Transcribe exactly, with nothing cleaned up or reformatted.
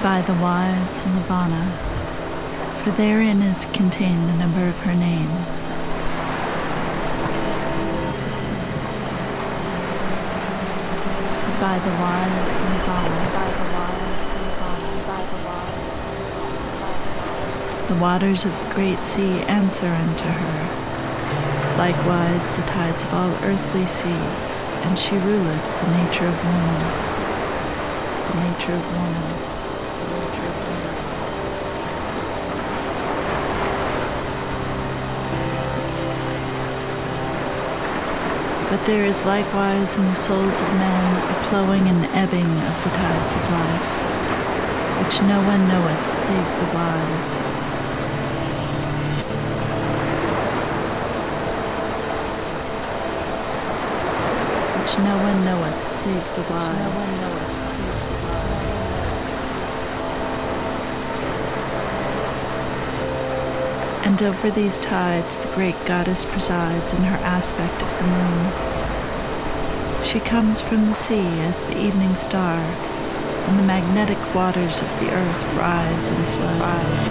by the wise Nirvana, for therein is contained the number of her name. By the wise Nirvana, by the wise Nirvana, by the wise. The waters of the great sea answer unto her, likewise the tides of all earthly seas, and she ruleth the nature of woman, the nature of woman, the nature of woman. But there is likewise in the souls of men a flowing and ebbing of the tides of life, which no one knoweth save the wise. Which no one knoweth save the wise. And over these tides the great goddess presides in her aspect of the moon. She comes from the sea as the evening star, and the magnetic waters of the earth rise and flow. Rise.